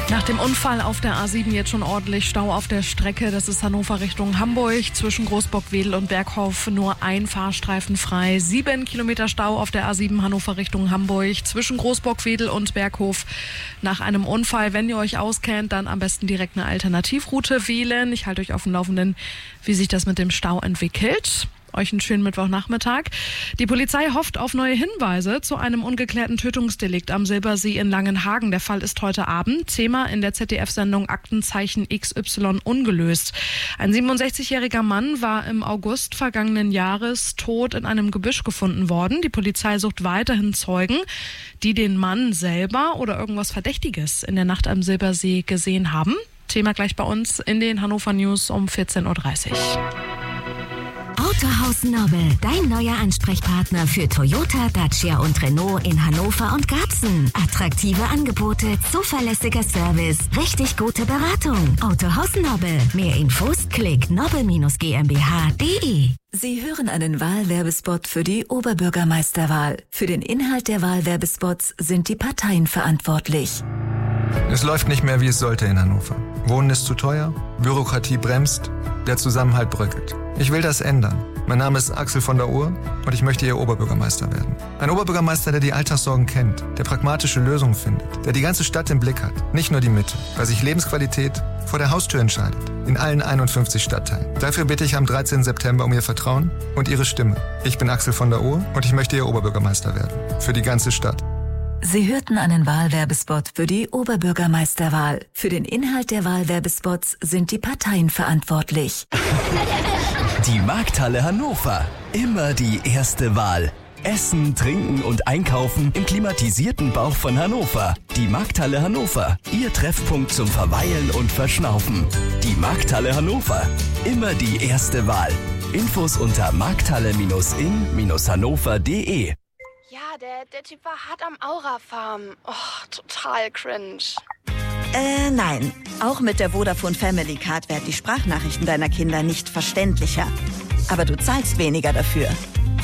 Nach dem Unfall auf der A7 jetzt schon ordentlich Stau auf der Strecke. Das ist Hannover Richtung Hamburg. Zwischen Großbock-Wedel und Berghof nur ein Fahrstreifen frei. 7 Kilometer Stau auf der A7 Hannover Richtung Hamburg. Zwischen Großbock-Wedel und Berghof nach einem Unfall. Wenn ihr euch auskennt, dann am besten direkt eine Alternativroute wählen. Ich halte euch auf dem Laufenden, wie sich das mit dem Stau entwickelt. Euch einen schönen Mittwochnachmittag. Die Polizei hofft auf neue Hinweise zu einem ungeklärten Tötungsdelikt am Silbersee in Langenhagen. Der Fall ist heute Abend Thema in der ZDF-Sendung Aktenzeichen XY ungelöst. Ein 67-jähriger Mann war im August vergangenen Jahres tot in einem Gebüsch gefunden worden. Die Polizei sucht weiterhin Zeugen, die den Mann selber oder irgendwas Verdächtiges in der Nacht am Silbersee gesehen haben. Thema gleich bei uns in den Hannover News um 14.30 Uhr. Autohaus Nobel, dein neuer Ansprechpartner für Toyota, Dacia und Renault in Hannover und Garbsen. Attraktive Angebote, zuverlässiger Service, richtig gute Beratung. Autohaus Nobel. Mehr Infos klick nobel-gmbh.de. Sie hören einen Wahlwerbespot für die Oberbürgermeisterwahl. Für den Inhalt der Wahlwerbespots sind die Parteien verantwortlich. Es läuft nicht mehr, wie es sollte in Hannover. Wohnen ist zu teuer, Bürokratie bremst, der Zusammenhalt bröckelt. Ich will das ändern. Mein Name ist Axel von der Ohr und ich möchte Ihr Oberbürgermeister werden. Ein Oberbürgermeister, der die Alltagssorgen kennt, der pragmatische Lösungen findet, der die ganze Stadt im Blick hat, nicht nur die Mitte, weil sich Lebensqualität vor der Haustür entscheidet, in allen 51 Stadtteilen. Dafür bitte ich am 13. September um Ihr Vertrauen und Ihre Stimme. Ich bin Axel von der Ohr und ich möchte Ihr Oberbürgermeister werden. Für die ganze Stadt. Sie hörten einen Wahlwerbespot für die Oberbürgermeisterwahl. Für den Inhalt der Wahlwerbespots sind die Parteien verantwortlich. Die Markthalle Hannover. Immer die erste Wahl. Essen, Trinken und Einkaufen im klimatisierten Bauch von Hannover. Die Markthalle Hannover. Ihr Treffpunkt zum Verweilen und Verschnaufen. Die Markthalle Hannover. Immer die erste Wahl. Infos unter markthalle-in-hannover.de. Ja, der Typ war hart am Aura-Farm. Oh, total cringe. Nein. Auch mit der Vodafone Family Card werden die Sprachnachrichten deiner Kinder nicht verständlicher. Aber du zahlst weniger dafür.